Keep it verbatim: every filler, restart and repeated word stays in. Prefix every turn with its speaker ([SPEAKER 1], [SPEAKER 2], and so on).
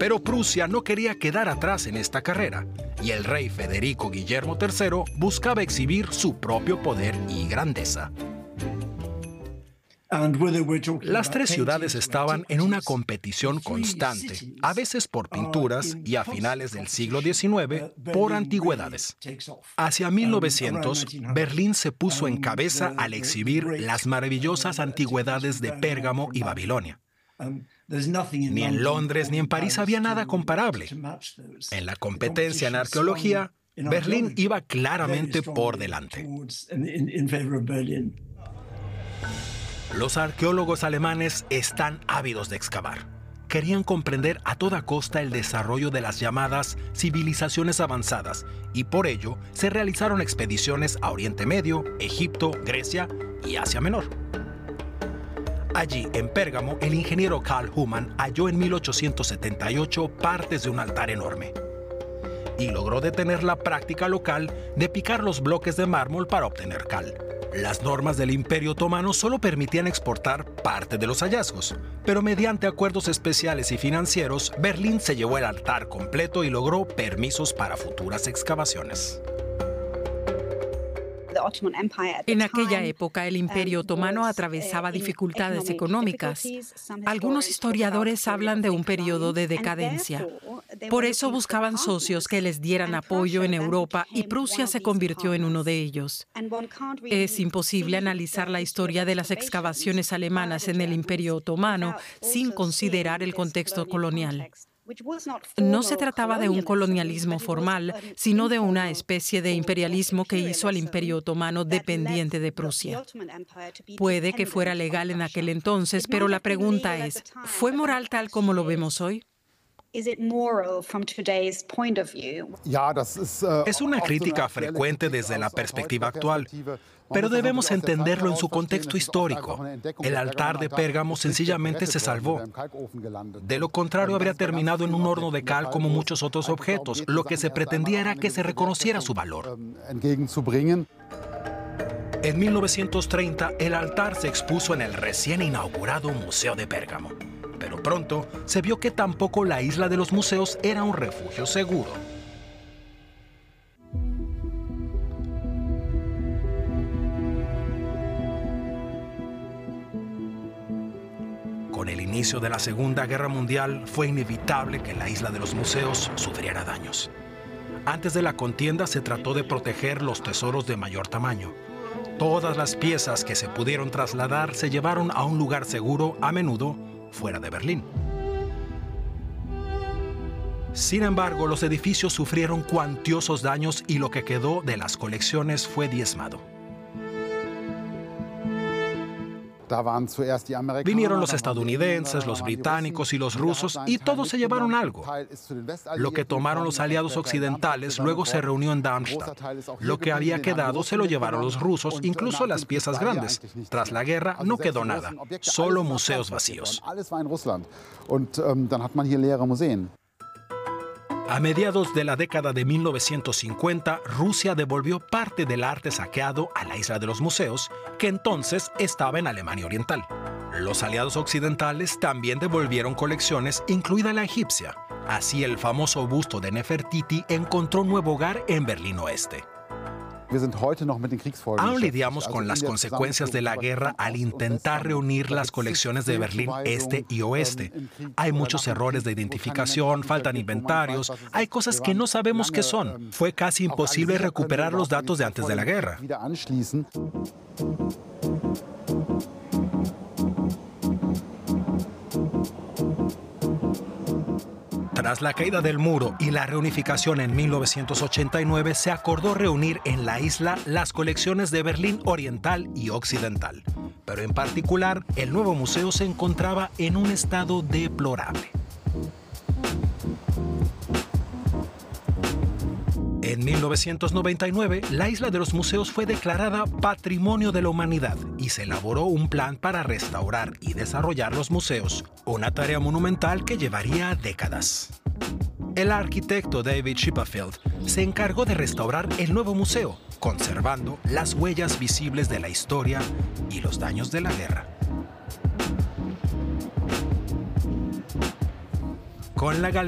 [SPEAKER 1] Pero Prusia no quería quedar atrás en esta carrera, y el rey Federico Guillermo tercero buscaba exhibir su propio poder y grandeza. Las tres ciudades estaban en una competición constante, a veces por pinturas y a finales del siglo diecinueve por antigüedades. Hacia mil novecientos, Berlín se puso en cabeza al exhibir las maravillosas antigüedades de Pérgamo y Babilonia. Ni en Londres ni en París había nada comparable. En la competencia en arqueología, Berlín iba claramente por delante. Los arqueólogos alemanes están ávidos de excavar. Querían comprender a toda costa el desarrollo de las llamadas civilizaciones avanzadas y por ello se realizaron expediciones a Oriente Medio, Egipto, Grecia y Asia Menor. Allí, en Pérgamo, el ingeniero Karl Humann halló en mil ochocientos setenta y ocho partes de un altar enorme y logró detener la práctica local de picar los bloques de mármol para obtener cal. Las normas del Imperio Otomano solo permitían exportar parte de los hallazgos, pero mediante acuerdos especiales y financieros, Berlín se llevó el altar completo y logró permisos para futuras excavaciones.
[SPEAKER 2] En aquella época, el Imperio Otomano atravesaba dificultades económicas. Algunos historiadores hablan de un periodo de decadencia. Por eso buscaban socios que les dieran apoyo en Europa y Prusia se convirtió en uno de ellos. Es imposible analizar la historia de las excavaciones alemanas en el Imperio Otomano sin considerar el contexto colonial. No se trataba de un colonialismo formal, sino de una especie de imperialismo que hizo al Imperio Otomano dependiente de Prusia. Puede que fuera legal en aquel entonces, pero la pregunta es, ¿fue moral tal como lo vemos hoy?
[SPEAKER 1] Es una crítica frecuente desde la perspectiva actual, pero debemos entenderlo en su contexto histórico. El altar de Pérgamo sencillamente se salvó. De lo contrario, habría terminado en un horno de cal como muchos otros objetos. Lo que se pretendía era que se reconociera su valor. En mil novecientos treinta, el altar se expuso en el recién inaugurado Museo de Pérgamo. Pero pronto se vio que tampoco la isla de los museos era un refugio seguro. Con el inicio de la Segunda Guerra Mundial, fue inevitable que la isla de los museos sufriera daños. Antes de la contienda se trató de proteger los tesoros de mayor tamaño. Todas las piezas que se pudieron trasladar se llevaron a un lugar seguro, a menudo fuera de Berlín. Sin embargo, los edificios sufrieron cuantiosos daños y lo que quedó de las colecciones fue diezmado. Vinieron los estadounidenses, los británicos y los rusos y todos se llevaron algo. Lo que tomaron los aliados occidentales luego se reunió en Darmstadt. Lo que había quedado se lo llevaron los rusos, incluso las piezas grandes. Tras la guerra no quedó nada, solo museos vacíos. A mediados de la década de mil novecientos cincuenta, Rusia devolvió parte del arte saqueado a la isla de los museos, que entonces estaba en Alemania Oriental. Los aliados occidentales también devolvieron colecciones, incluida la egipcia. Así, el famoso busto de Nefertiti encontró un nuevo hogar en Berlín Oeste. Aún lidiamos con las consecuencias de la guerra al intentar reunir las colecciones de Berlín Este y Oeste. Hay muchos errores de identificación, faltan inventarios, hay cosas que no sabemos qué son. Fue casi imposible recuperar los datos de antes de la guerra. Tras la caída del muro y la reunificación en mil novecientos ochenta y nueve, se acordó reunir en la isla las colecciones de Berlín Oriental y Occidental. Pero en particular, el nuevo museo se encontraba en un estado deplorable. En mil novecientos noventa y nueve, la isla de los museos fue declarada Patrimonio de la Humanidad y se elaboró un plan para restaurar y desarrollar los museos, una tarea monumental que llevaría décadas. El arquitecto David Chipperfield se encargó de restaurar el nuevo museo, conservando las huellas visibles de la historia y los daños de la guerra. Con la galería